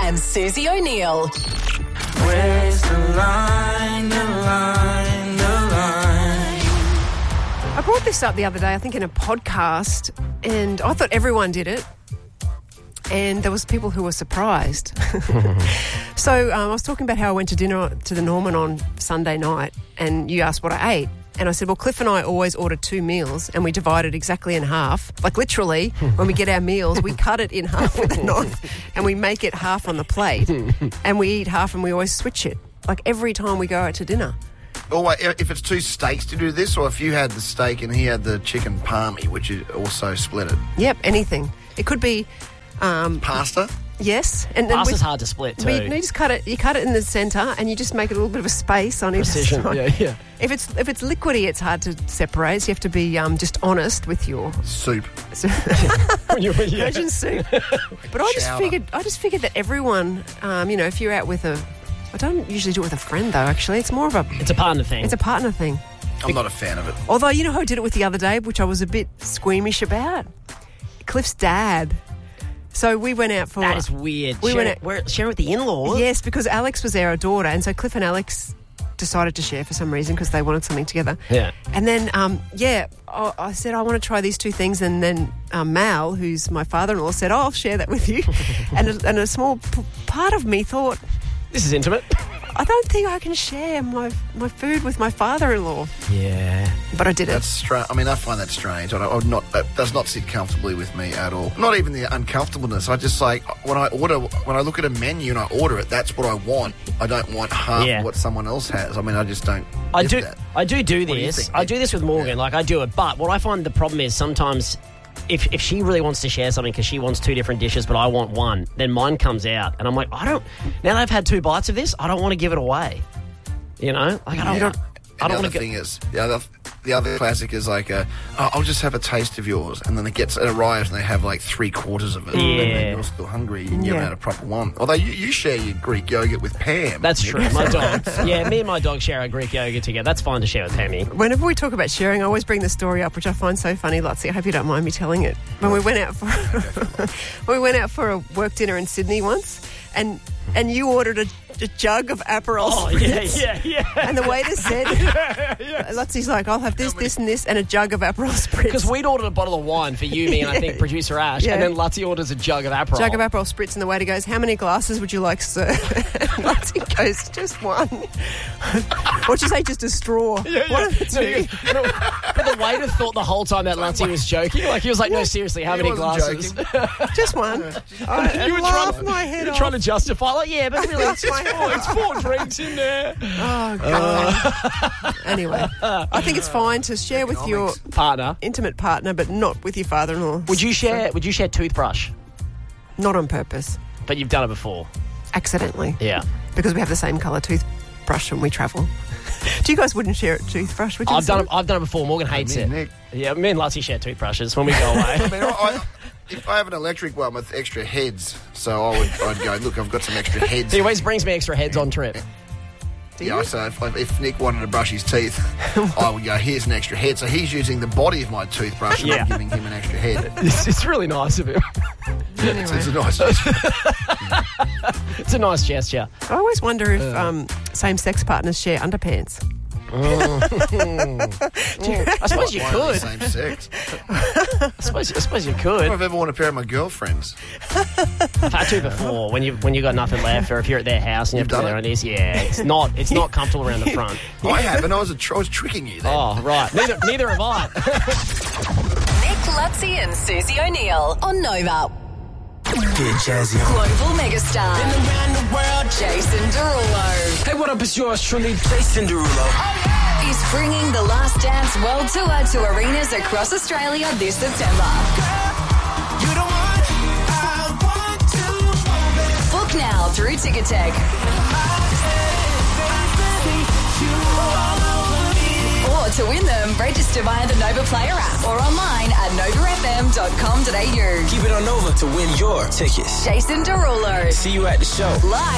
and Susie O'Neill. Where's the line, the line, the line? I brought this up the other day, I think in a podcast, and I thought everyone did it. And there was people who were surprised. So I was talking about how I went to dinner to the Norman on Sunday night, and you asked what I ate. And I said, well, Cliff and I always order 2 meals and we divide it exactly in half. Like literally, when we get our meals, we cut it in half with a knife and we make it half on the plate. And we eat half and we always switch it. Like every time we go out to dinner. Or wait, if it's 2 steaks to do this, or if you had the steak and he had the chicken palmy, which is also split it. Yep, anything. It could be... Pasta? Yes. And Pasta's hard to split too. You just cut it. You cut it in the centre, and you just make a little bit of a space on each side. Yeah. If it's liquidy, it's hard to separate. So you have to be just honest with your soup. Virgin soup. But I just figured that everyone, if you're out with I don't usually do it with a friend though. Actually, it's more of a. It's a partner thing. It's a partner thing. I'm not a fan of it. Although you know who I did it with the other day, which I was a bit squeamish about. Cliff's dad. So we went out for... That is weird. We're sharing with the in-laws? Yes, because Alex was our daughter, and so Cliff and Alex decided to share for some reason because they wanted something together. Yeah. And then, I said, I want to try these 2 things, and then Mal, who's my father-in-law, said, I'll share that with you. and a small part of me thought... This is intimate. I don't think I can share my food with my father-in-law. Yeah. But I did it. That's strange. I mean, I find that strange. That does not sit comfortably with me at all. Not even the uncomfortableness. I just when I look at a menu and I order it, that's what I want. I don't want half of what someone else has. I mean, I just don't. I do this. I do this with Morgan. Like I do it. But what I find the problem is sometimes. If she really wants to share something because she wants 2 different dishes but I want one, then mine comes out. And I'm like, now that I've had 2 bites of this, I don't want to give it away. You know? Like, I don't want to thing is, the other classic is like, I'll just have a taste of yours. And then it arrives and they have like 3/4 of it. Yeah. And then you're still hungry and you haven't had a proper one. Although you share your Greek yogurt with Pam. That's true. My dog. Yeah, me and my dog share our Greek yogurt together. That's fine to share with Pammy. Whenever we talk about sharing, I always bring the story up, which I find so funny, Lotzie. I hope you don't mind me telling it. When we went out for a work dinner in Sydney once, and you ordered a jug of Aperol Spritz. Yeah. And the waiter said, Lotzie's like, I'll have this, and this, and a jug of Aperol Spritz. Because we'd ordered a bottle of wine for you, me, and I think producer Ash, and then Lutzie orders a jug of Aperol. Jug of Aperol Spritz, and the waiter goes, how many glasses would you like, sir? And Lutzie goes, just one. Or she say just a straw. One of the 2. But the waiter thought the whole time that Lutzie was joking. Like, he was like, no, seriously, how many glasses? Just one. You were trying to justify, like, yeah, but really, it's 4 drinks in there. Oh, God. Anyway, I think it's fine to share with your partner, intimate partner, but not with your father-in-law. Would you share toothbrush? Not on purpose. But you've done it before? Accidentally. Yeah. Because we have the same colour toothbrush when we travel. Do you guys wouldn't share a toothbrush? Would you? I've done it before. Morgan hates it. Nick. Yeah, me and Lutzie share toothbrushes when we go away. If I have an electric one with extra heads, so I'd go, look, I've got some extra heads. He always brings me extra heads on trip. Yeah, so if Nick wanted to brush his teeth, I would go, here's an extra head. So he's using the body of my toothbrush and I'm giving him an extra head. It's really nice of him. Anyway. It's a nice gesture. It's a nice gesture. I always wonder if same-sex partners share underpants. I suppose you could. Same sex. I suppose you could. I've ever worn a pair of my girlfriends. I've had to before when you got nothing left, or if you're at their house and you have to go there on this. Yeah, it's not comfortable around the front. I haven't. I was tricking you then. Oh right, neither have I. Nick, Lutzie, and Susie O'Neill on Nova. Get jazzy. Global megastar. Been around the world. Jason Derulo. Hey, what up? It's yours truly, Jason Derulo. Is bringing the Last Dance World Tour to arenas across Australia this September. You the one I want to. Book now through Ticketek. Or to win them, register via the Nova Player app or online at novafm.com.au. Keep it on Nova to win your tickets. Jason Derulo. See you at the show. Live